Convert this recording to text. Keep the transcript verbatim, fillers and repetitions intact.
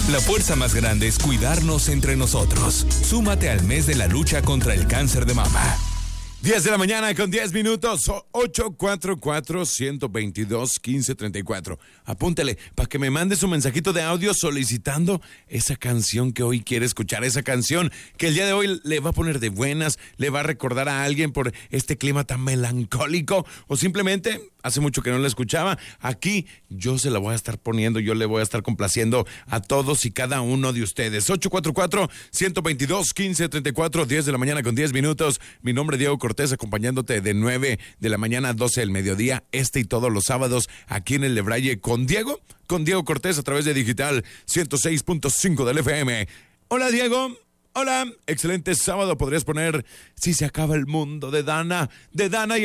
La fuerza más grande es cuidarnos entre nosotros. Súmate al mes de la lucha contra el cáncer de mama. diez de la mañana con diez minutos, ocho cuatro cuatro, uno dos dos, uno cinco tres cuatro. Apúntale para que me mandes un mensajito de audio solicitando esa canción que hoy quiere escuchar, esa canción que el día de hoy le va a poner de buenas, le va a recordar a alguien por este clima tan melancólico, o simplemente hace mucho que no la escuchaba. Aquí yo se la voy a estar poniendo, yo le voy a estar complaciendo a todos y cada uno de ustedes. ocho cuatro cuatro, uno dos dos, uno cinco tres cuatro, diez de la mañana con diez minutos. Mi nombre es Diego Cortés, acompañándote de nueve de la mañana a doce del mediodía, este y todos los sábados, aquí en el Lebralle con Diego, con Diego Cortés a través de Digital ciento seis punto cinco del F M. Hola, Diego. Hola, excelente sábado. Podrías poner Si se acaba el mundo de Dana, de Dana y